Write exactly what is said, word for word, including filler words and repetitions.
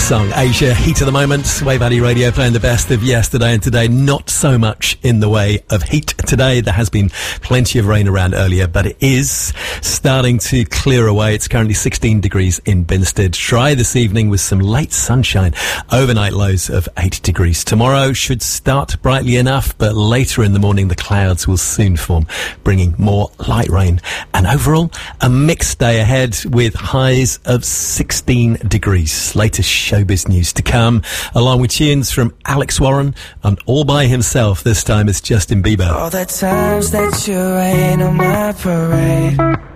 song. Asia, heat of the moment. Wave Valley Radio playing the best of yesterday and today. Not so much in the way of heat today. There has been plenty of rain around earlier, but it is starting to clear away. It's currently sixteen degrees in Binstead. Dry this evening with some late sunshine. Overnight lows of eight degrees. Tomorrow should start brightly enough, but later in the morning the clouds will soon form, bringing more light rain. And overall, a mixed day ahead with highs of sixteen degrees. Latest showbiz news to come, along with tunes from Alex Warren and All By Himself. This time it's Justin Bieber. All the times that you rain on my parade,